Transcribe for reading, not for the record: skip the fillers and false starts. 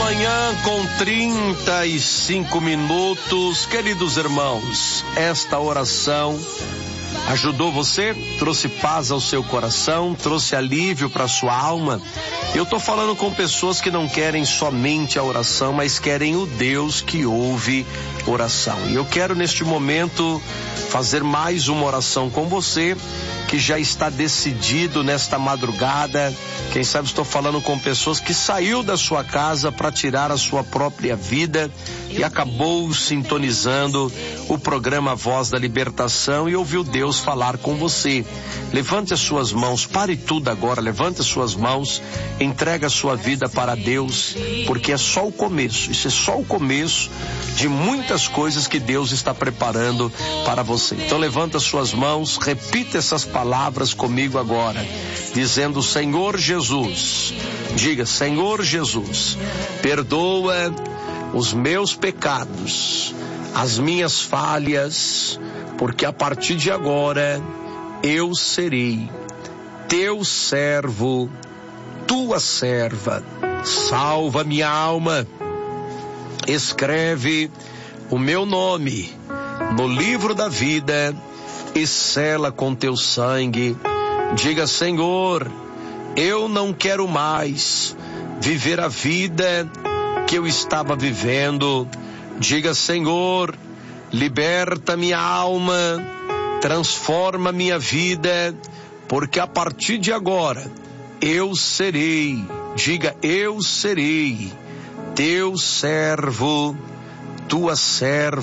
manhã com 35 minutos. Queridos irmãos, esta oração ajudou você? Trouxe paz ao seu coração? Trouxe alívio para sua alma? Eu tô falando com pessoas que não querem somente a oração, mas querem o Deus que ouve oração. E eu quero neste momento fazer mais uma oração com você, que já está decidido nesta madrugada. Quem sabe estou falando com pessoas que saiu da sua casa para tirar a sua própria vida e acabou sintonizando o programa Voz da Libertação e ouviu Deus falar com você. Levante as suas mãos, pare tudo agora, levante as suas mãos, entrega a sua vida para Deus, porque é só o começo, isso é só o começo de muitas coisas que Deus está preparando para você. Então levanta as suas mãos, repita essas palavras comigo agora, dizendo: Senhor Jesus, diga: Senhor Jesus, perdoa os meus pecados, as minhas falhas, porque a partir de agora eu serei teu servo, tua serva. Salva minha alma, escreve o meu nome no livro da vida e sela com teu sangue. Diga: Senhor, eu não quero mais viver a vida que eu estava vivendo. Diga: Senhor, liberta minha alma, transforma minha vida, porque a partir de agora eu serei, diga, eu serei teu servo, tua serva.